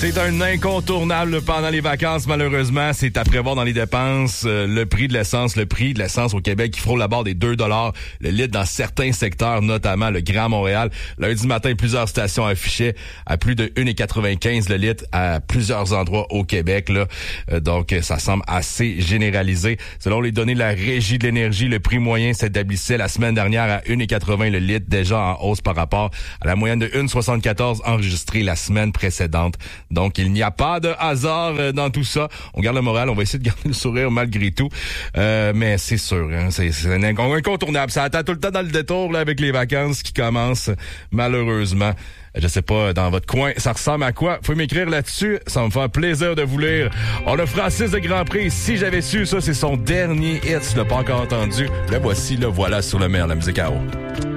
C'est un incontournable pendant les vacances, malheureusement. C'est à prévoir dans les dépenses. Le prix de l'essence au Québec qui frôle la barre des 2 $ le litre dans certains secteurs, notamment le Grand Montréal. Lundi matin, plusieurs stations affichaient à plus de 1,95 le litre à plusieurs endroits au Québec. Là. Donc, ça semble assez généralisé. Selon les données de la Régie de l'énergie, le prix moyen s'établissait la semaine dernière à 1,80 le litre, déjà en hausse par rapport à la moyenne de 1,74 enregistrée la semaine précédente. Donc, il n'y a pas de hasard dans tout ça. On garde le moral, on va essayer de garder le sourire malgré tout. Mais c'est sûr, hein, c'est un incontournable. Ça attend tout le temps dans le détour là, avec les vacances qui commencent, malheureusement. Je sais pas, dans votre coin, ça ressemble à quoi? Faut m'écrire là-dessus. Ça va me faire plaisir de vous lire. On a Francis de Grand Prix. Si j'avais su, ça, c'est son dernier hit. Tu l'as pas encore entendu. Le voici, le voilà sur le maire, la musique à eau.